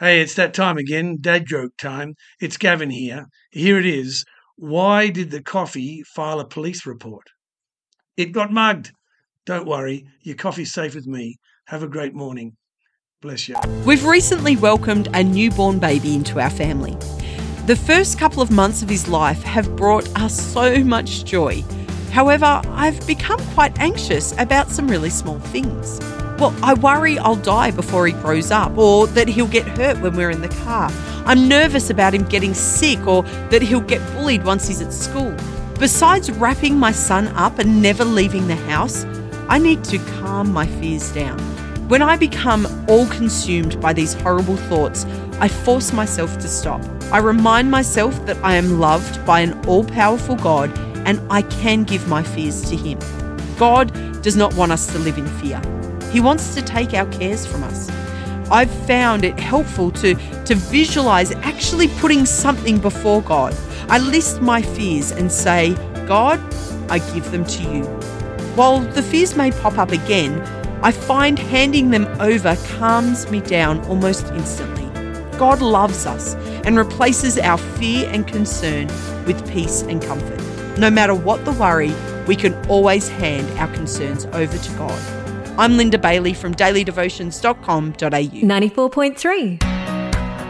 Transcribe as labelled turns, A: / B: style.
A: Hey, it's that time again, dad joke time. It's Gavin here. Here it is. Why did the coffee file a police report? It got mugged. Don't worry, your coffee's safe with me. Have a great morning. Bless you.
B: We've recently welcomed a newborn baby into our family. The first couple of months of his life have brought us so much joy. However, I've become quite anxious about some really small things. Well, I worry I'll die before he grows up, or that he'll get hurt when we're in the car. I'm nervous about him getting sick, or that he'll get bullied once he's at school. Besides wrapping my son up and never leaving the house, I need to calm my fears down. When I become all consumed by these horrible thoughts, I force myself to stop. I remind myself that I am loved by an all-powerful God and I can give my fears to Him. God does not want us to live in fear. He wants to take our cares from us. I've found it helpful to visualize actually putting something before God. I list my fears and say, God, I give them to you. While the fears may pop up again, I find handing them over calms me down almost instantly. God loves us and replaces our fear and concern with peace and comfort. No matter what the worry, we can always hand our concerns over to God. I'm Linda Bailey from dailydevotions.com.au.
C: 94.3